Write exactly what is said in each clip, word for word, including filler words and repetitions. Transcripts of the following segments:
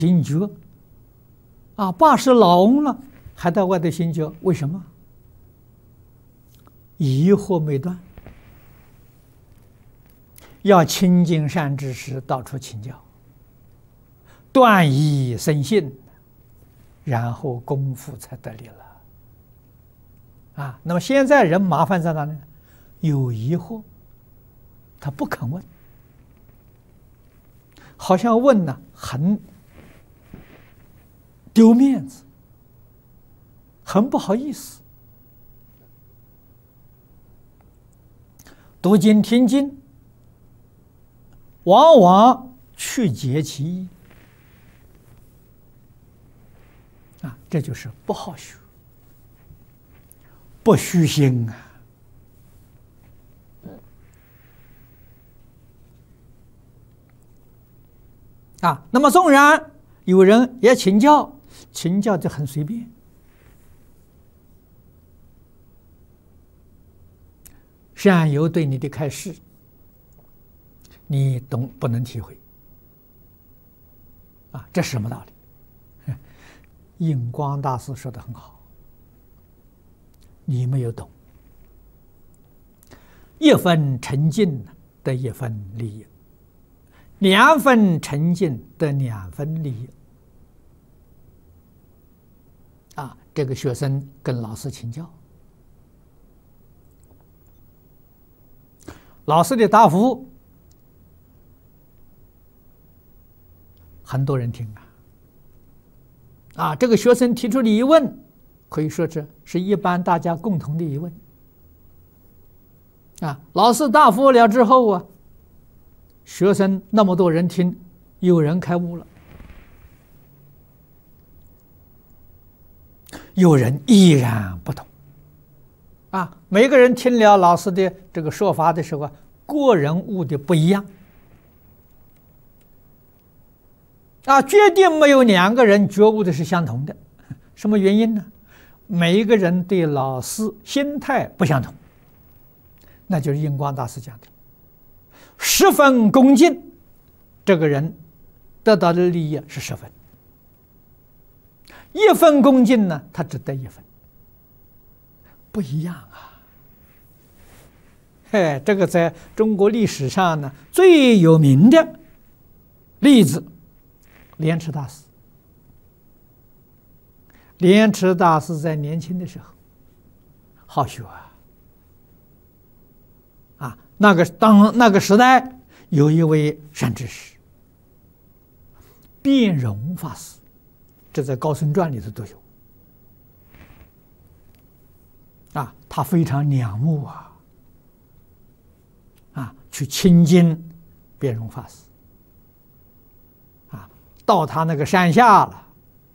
行觉啊，八十老翁了，还在外头行觉，为什么？疑惑没断，要亲近善知识，到处请教，断疑生信，然后功夫才得力了。啊，那么现在人麻烦在哪呢？有疑惑，他不肯问，好像问呢很丢面子，很不好意思。读经听经，往往去解其意啊，这就是不好学，不虚心啊。啊，那么纵然有人也请教，请教就很随便。善友对你的开示，你懂不能体会啊？这是什么道理？印光大师说的很好，你没有懂。一分沉静得一分利益，两分沉静得两分利益。啊，这个学生跟老师请教，老师的答复，很多人听啊。啊，这个学生提出的疑问，可以说这是一般大家共同的疑问。啊，老师答复了之后啊，学生那么多人听，有人开悟了，有人依然不懂。啊，每个人听了老师的这个说法的时候，个人悟的不一样。啊，决定没有两个人觉悟的是相同的，什么原因呢？每一个人对老师心态不相同，那就是印光大师讲的，十分恭敬，这个人得到的利益是十分；一分恭敬呢，他只得一分，不一样啊！嘿，这个在中国历史上呢最有名的例子。莲池大师，莲池大师在年轻的时候好学啊，啊，那个当那个时代有一位善知识，辩融法师，这在《高僧传》里头都有。啊，他非常仰慕啊，啊，去亲近辩融法师。到他那个山下了，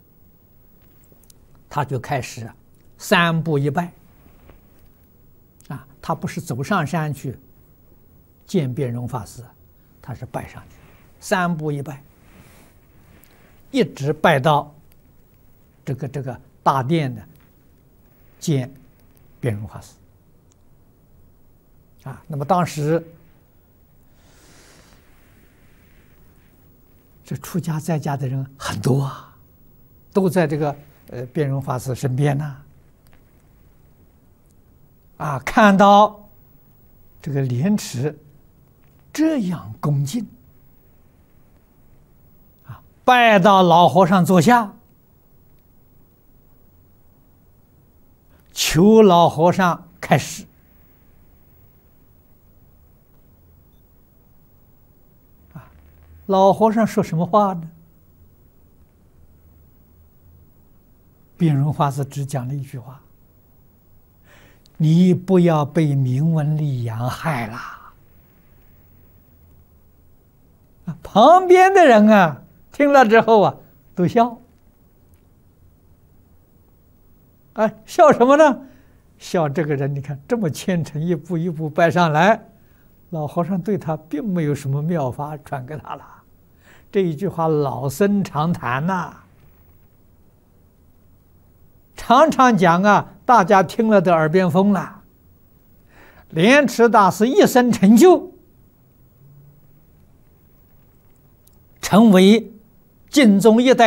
他就开始三步一拜。啊，他不是走上山去见辩融法师，他是拜上去，三步一拜，一直拜到这个这个大殿的见辩融法师。啊，那么当时。这出家在家的人很多啊，都在这个呃辩融法师身边呢。啊，看到这个莲池这样恭敬，啊，拜到老和尚坐下，求老和尚开示。老和尚说什么话呢？辩融法师只讲了一句话：“你不要被名闻利养害了。”旁边的人啊，听了之后啊，都笑。啊，笑什么呢？笑这个人，你看这么虔诚，一步一步拜上来，老和尚对他并没有什么妙法传给他了。这一句话老生常谈呐、啊，常常讲啊，大家听了都耳边风了。莲池大师一生成就，成为净宗一代